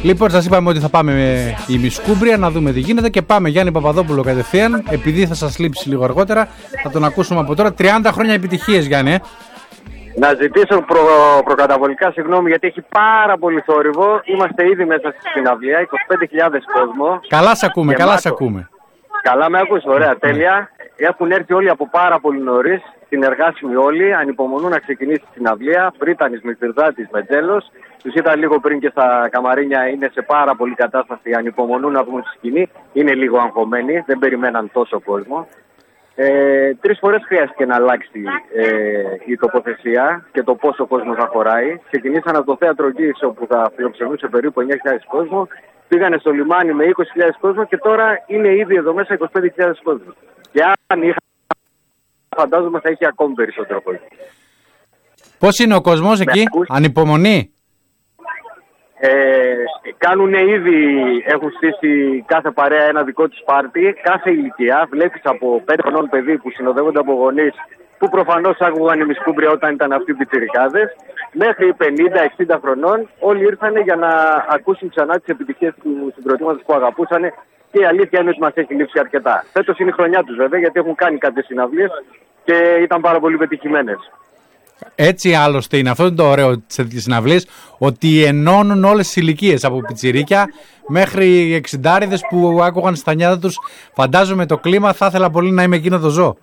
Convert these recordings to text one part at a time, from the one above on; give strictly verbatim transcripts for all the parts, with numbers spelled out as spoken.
Λοιπόν, σας είπαμε ότι θα πάμε με η Μισκούμπρια να δούμε τι γίνεται και πάμε Γιάννη Παπαδόπουλο κατευθείαν. Επειδή θα σας λείψει λίγο αργότερα, θα τον ακούσουμε από τώρα. τριάντα χρόνια επιτυχίες, Γιάννη. Ε? Να ζητήσω προ, προκαταβολικά συγγνώμη γιατί έχει πάρα πολύ θόρυβο. Είμαστε ήδη μέσα στη συναυλία, είκοσι πέντε χιλιάδες κόσμο. Καλά σ' ακούμε, καλά μάτω. σ' ακούμε. Καλά με ακούς, ωραία, τέλεια. Έχουν έρθει όλοι από πάρα πολύ νωρίς, συνεργάσιμοι όλοι, ανυπομονούν να ξεκινήσει η συναυλία. Πρίτανης, Μητριδάτης, Μετζέλος. Τους είδα λίγο πριν και στα καμαρίνια, είναι σε πάρα πολύ κατάσταση, ανυπομονούν να βγουν στη σκηνή. Είναι λίγο αγχωμένοι, δεν περιμέναν τόσο κόσμο. Ε, τρεις φορές χρειάστηκε να αλλάξει ε, η τοποθεσία και το πόσο κόσμο θα χωράει. Ξεκινήσαν από το θέατρο Γκής, όπου θα φιλοξενούσε περίπου εννιά χιλιάδες κόσμο. Πήγανε στο λιμάνι με είκοσι χιλιάδες κόσμο και τώρα είναι ήδη εδώ μέσα είκοσι πέντε χιλιάδες κόσμο. Και αν είχα, φαντάζομαι θα έχει ακόμη περισσότερο κόσμο. Πώς είναι ο κόσμος εκεί, ανυπομονεί? Ε, κάνουν ήδη, έχουν στήσει κάθε παρέα ένα δικό της πάρτι, κάθε ηλικία. Βλέπεις από πέντε χρονών παιδί που συνοδεύονται από γονείς που προφανώς άκουγαν η Μισκούμπρια όταν ήταν αυτοί οι πιτσιρικάδες, μέχρι πενήντα εξήντα χρονών. Όλοι ήρθανε για να ακούσουν ξανά τις επιτυχίες του συγκροτήματος που αγαπούσαν και η αλήθεια είναι ότι μας έχει λείψει αρκετά. Φέτος είναι η χρονιά τους βέβαια, γιατί έχουν κάνει κάποιες συναυλίες και ήταν πάρα πολύ πετυχημένες. Έτσι άλλωστε είναι, αυτό είναι το ωραίο της συναυλίας, ότι ενώνουν όλες τις ηλικίες, από πιτσιρίκια μέχρι εξιντάριδες που άκουγαν στα νιάτα τους. Φαντάζομαι το κλίμα, θα ήθελα πολύ να είμαι εκείνο το ζώο.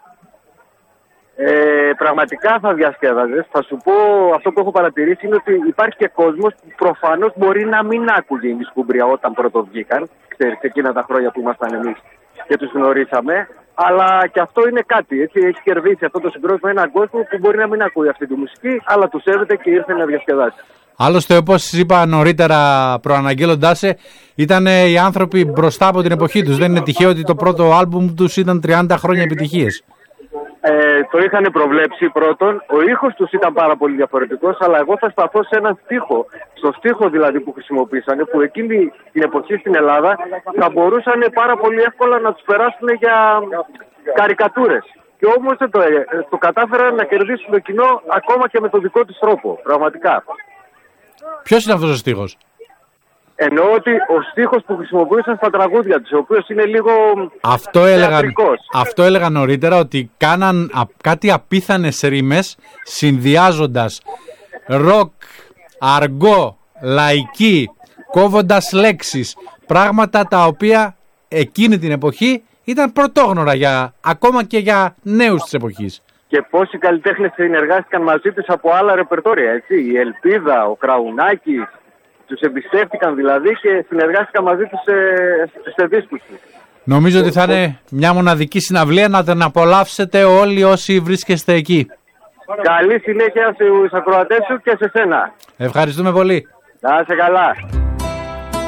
Ε, πραγματικά θα διασκέδαζες. Θα σου πω, αυτό που έχω παρατηρήσει είναι ότι υπάρχει και κόσμος που προφανώς μπορεί να μην άκουγε η Μισκούμπρια όταν πρώτο βγήκαν, ξέρεις, εκείνα τα χρόνια που ήμασταν εμείς και τους γνωρίσαμε. Αλλά και αυτό είναι κάτι, έτσι, έχει κερδίσει αυτό το συγκρότημα έναν κόσμο που μπορεί να μην ακούει αυτή τη μουσική, αλλά του σέβεται και ήρθε να διασκεδάσει. Άλλωστε, όπως είπα νωρίτερα προαναγγέλλοντάς σε, ήταν οι άνθρωποι μπροστά από την εποχή τους. Δεν είναι τυχαίο ότι το πρώτο άλμπουμ τους ήταν τριάντα χρόνια επιτυχίες. Ε, το είχαν προβλέψει πρώτον, ο ήχος τους ήταν πάρα πολύ διαφορετικός, αλλά εγώ θα σταθώ σε έναν στίχο, στο στίχο δηλαδή που χρησιμοποίησαν, που εκείνη την εποχή στην Ελλάδα θα μπορούσαν πάρα πολύ εύκολα να τους περάσουν για καρικατούρες. Και όμως το, το κατάφεραν να κερδίσουν το κοινό ακόμα και με τον δικό τους τρόπο, πραγματικά. Ποιος είναι αυτός ο στίχος? Εννοώ ότι ο στίχος που χρησιμοποιούσαν στα τραγούδια τους, ο οποίος είναι λίγο αυτό έλεγαν, αυτό έλεγα νωρίτερα, ότι κάναν α, κάτι απίθανες ρήμες συνδυάζοντας ροκ, αργό, λαϊκή, κόβοντας λέξεις, πράγματα τα οποία εκείνη την εποχή ήταν πρωτόγνωρα για, ακόμα και για νέους της εποχής. Και πόσοι καλλιτέχνες συνεργάστηκαν μαζί τους από άλλα ρεπερτόρια, έτσι, η Ελπίδα, ο Κραουνάκης. Τους εμπιστεύτηκαν δηλαδή και συνεργάστηκαν μαζί τους σε, σε δίσκους τους. Νομίζω ότι θα είναι μια μοναδική συναυλία, να την απολαύσετε όλοι όσοι βρίσκεστε εκεί. Καλή συνέχεια στους ακροατές σου και σε σένα. Ευχαριστούμε πολύ. Να είσαι καλά.